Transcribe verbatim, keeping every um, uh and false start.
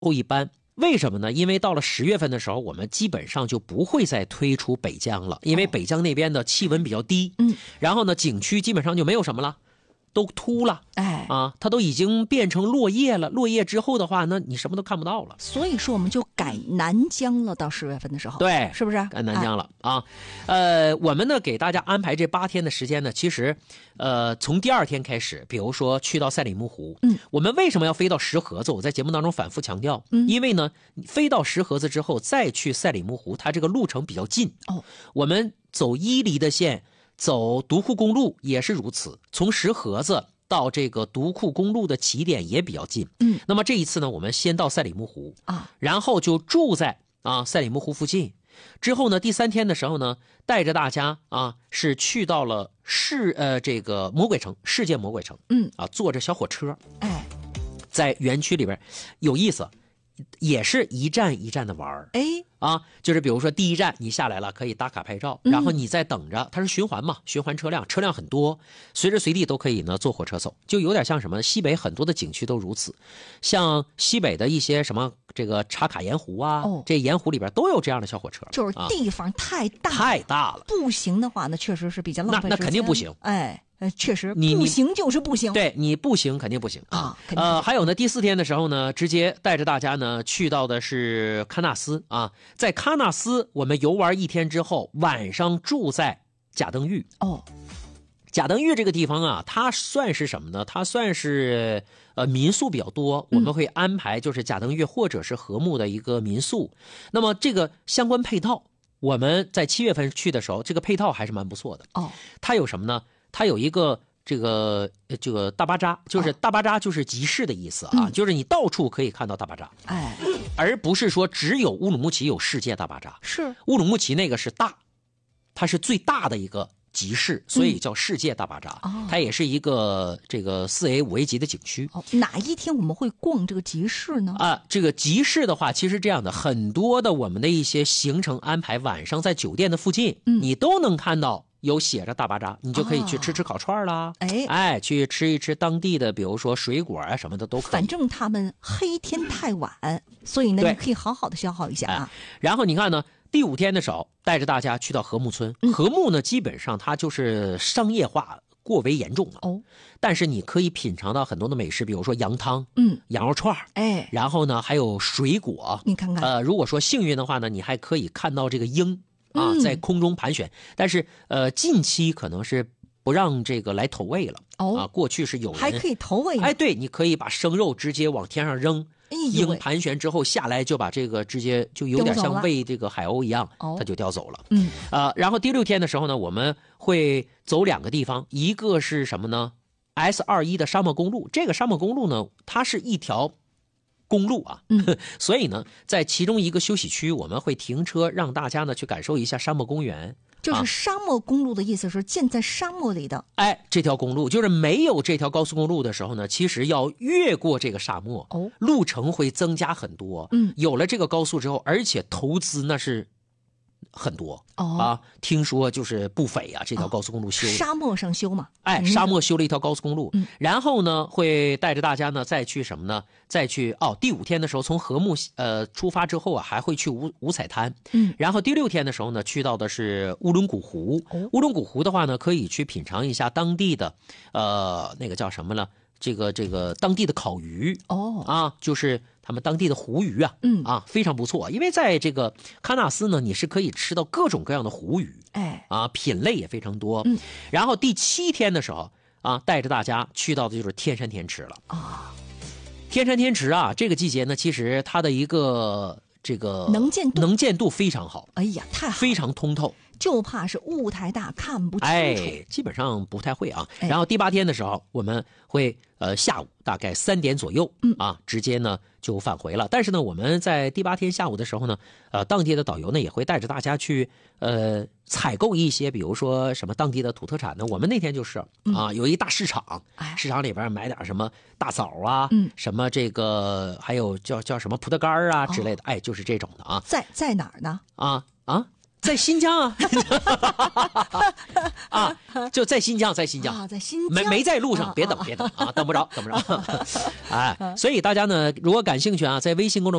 后一班。为什么呢？因为到了十月份的时候，我们基本上就不会再推出北疆了，因为北疆那边的气温比较低， 嗯， 然后呢，景区基本上就没有什么了。都秃了， 哎啊，它都已经变成落叶了。落叶之后的话，那你什么都看不到了。 所以说，我们就改南疆了。到十月份的时候， 对， 是不是改南疆了、哎、啊？呃，我们呢给大家安排这八天的时间呢，其实，呃，从第二天开始，比如说去到赛里木湖， 嗯， 我们为什么要飞到石河子？我在节目当中反复强调， 嗯， 因为呢，飞到石河子之后再去赛里木湖，它这个路程比较近。 哦， 我们走伊犁的线，走独库公路也是如此，从石河子到这个独库公路的起点也比较近， 嗯， 那么这一次呢，我们先到赛里木湖啊， 然后就住在啊赛里木湖附近，之后呢，第三天的时候呢，带着大家啊是去到了世呃这个魔鬼城，世界魔鬼城， 嗯啊，坐着小火车， 哎， 在园区里边有意思，也是一站一站的玩哎。 啊，就是比如说第一站你下来了，可以打卡拍照，然后你再等着，它是循环嘛，循环车辆，车辆很多，随时随地都可以呢坐火车走，就有点像什么西北很多的景区都如此，像西北的一些什么这个茶卡盐湖啊， 哦， 这盐湖里边都有这样的小火车， 就是地方太大、 啊、太大了， 步行的话呢，确实是比较浪费时间。 那那肯定不行， 哎。呃，确实， 你不行就是不行。 对你不行肯定不行啊。 呃，还有呢，第四天的时候呢，直接带着大家呢去到的是喀纳斯啊，在喀纳斯我们游玩一天之后，晚上住在贾登峪。 哦， 贾登峪这个地方啊，它算是什么呢？它算是呃民宿比较多，我们会安排就是贾登峪或者是和睦的一个民宿。嗯、那么这个相关配套，我们在七月份去的时候，这个配套还是蛮不错的。 哦， 它有什么呢？它有一个这个这个大巴扎，就是大巴扎就是集市的意思啊， 嗯、 就是你到处可以看到大巴扎， 哎， 而不是说只有乌鲁木齐有世界大巴扎。 是乌鲁木齐那个是大，它是最大的一个集市，所以叫世界大巴扎。 嗯哦、 它也是一个这个四 A 五 A 级的景区。 哦，哪一天我们会逛这个集市呢？ 啊，这个集市的话，其实这样的很多的我们的一些行程安排，晚上在酒店的附近， 嗯、 你都能看到。有写着大巴扎，你就可以去吃吃烤串啦， 哎、哦、 哎，去吃一吃当地的，比如说水果啊什么的都可以。 反正他们黑天太晚，所以呢，你可以好好的消耗一下啊。 哎、然后你看呢，第五天的时候，带着大家去到和睦村。 嗯、 和睦呢，基本上它就是商业化过为严重了哦， 但是你可以品尝到很多的美食，比如说羊汤， 嗯， 羊肉串， 哎， 然后呢还有水果， 你看看， 呃，如果说幸运的话呢，你还可以看到这个鹰。啊，在空中盘旋，嗯、但是呃，近期可能是不让这个来投喂了。 哦， 啊，过去是有人还可以投喂。 哎，对，你可以把生肉直接往天上扔， 哎、 鹰盘旋之后下来就把这个直接就有点像喂这个海鸥一样，它就叼走了。 嗯， 呃，然后第六天的时候呢，我们会走两个地方，一个是什么呢 ？S 二一 的沙漠公路，这个沙漠公路呢，它是一条。公路啊， 嗯、 所以呢，在其中一个休息区，我们会停车，让大家呢去感受一下沙漠公园。 就是沙漠公路的意思是建在沙漠里的。 啊、哎，这条公路就是没有这条高速公路的时候呢，其实要越过这个沙漠， 哦， 路程会增加很多。 嗯， 有了这个高速之后，而且投资那是。很多哦啊，听说就是不菲啊，这条高速公路修的、 哦、沙漠上修嘛， 哎，沙漠修了一条高速公路， 嗯、 然后呢，会带着大家呢再去什么呢？再去哦，第五天的时候从和睦呃出发之后啊，还会去五五彩滩， 嗯， 然后第六天的时候呢，去到的是乌伦古湖， 哦、 乌伦古湖的话呢，可以去品尝一下当地的呃那个叫什么呢？这个这个当地的烤鱼哦啊，就是他们当地的湖鱼啊， 嗯啊非常不错。因为在这个喀纳斯呢，你是可以吃到各种各样的湖鱼， 哎啊品类也非常多。 嗯， 然后第七天的时候啊，带着大家去到的就是天山天池了啊。 天山天池啊，这个季节呢，其实它的一个这个能见度能见度非常好。 哎呀，太好了， 非常通透。 就怕是雾太大看不清楚， 哎，基本上不太会啊。 哎、 然后第八天的时候，我们会呃下午大概三点左右， 嗯啊，直接呢就返回了。但是呢，我们在第八天下午的时候呢，呃，当地的导游呢也会带着大家去呃采购一些，比如说什么当地的土特产呢。我们那天就是啊， 嗯、 有一大市场， 哎、 市场里边买点什么大枣啊， 嗯， 什么这个还有叫叫什么葡萄干啊之类的， 哦、 哎，就是这种的啊。 在在哪儿呢？ 啊啊。 在新疆啊，啊，就在新疆，在新疆， 啊，在新疆没没在路上， 啊别等， 啊别等啊，等不着，等不着。哎，所以大家呢，如果感兴趣啊，在微信公众